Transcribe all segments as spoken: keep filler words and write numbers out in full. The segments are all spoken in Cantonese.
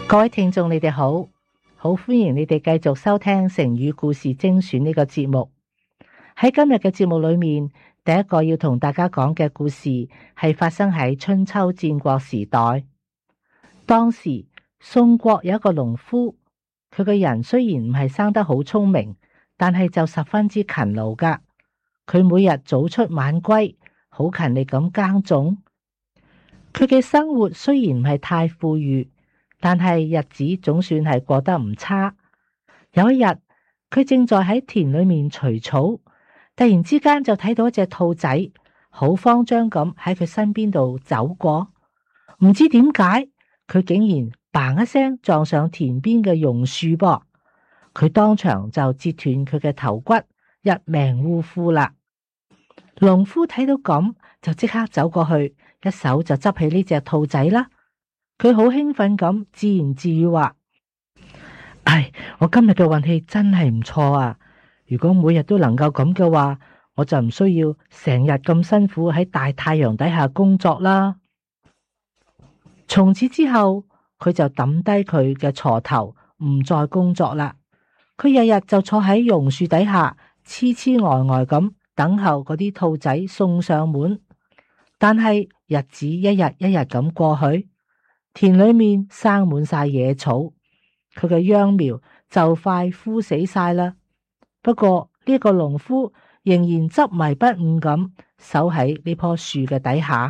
各位聽眾，你哋好，好歡迎你哋繼續收聽成語故事精選呢個節目。喺今日嘅節目裏面，第一個要同大家講嘅故事係發生喺春秋戰國時代。當時宋國有一個農夫，佢個人雖然唔係生得好聰明，但係就十分之勤勞噶。佢每日早出晚歸，好勤力咁耕種。佢嘅生活雖然唔係太富裕，但係日子總算係過得唔差。有一日，佢正在喺田裏面除草，突然之間就睇到一隻兔仔，好慌張咁喺佢身邊度走過。唔知點解，佢竟然嘭一聲撞上田邊嘅榕樹噃。佢當場就折斷佢嘅頭骨，一命嗚呼啦。農夫睇到咁，就即刻走過去，一手就執起呢隻兔仔啦。佢好興奮咁自言自語話：唉，我今日嘅運氣真係唔錯啊！如果每日都能夠咁嘅話，我就唔需要成日咁辛苦喺大太陽底下工作啦。從此之後，佢就抌低佢嘅鋤頭，唔再工作啦。佢日日就坐喺榕樹底下，痴痴呆呆咁等候嗰啲兔仔送上門。但係日子一日一日咁過去，田裏面生滿晒野草，佢嘅秧苗就快枯死晒啦。不過呢個農夫仍然執迷不悟咁守喺呢棵樹嘅底下，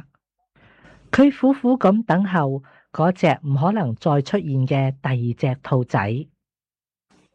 佢苦苦咁等候嗰隻唔可能再出現嘅第二隻兔仔。